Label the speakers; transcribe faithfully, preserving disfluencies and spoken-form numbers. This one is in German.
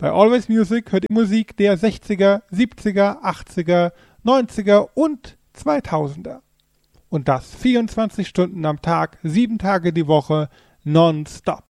Speaker 1: Bei Always Music hört ihr Musik der sechziger, siebziger, achtziger, neunziger und zweitausender. Und das vierundzwanzig Stunden am Tag, sieben Tage die Woche, nonstop.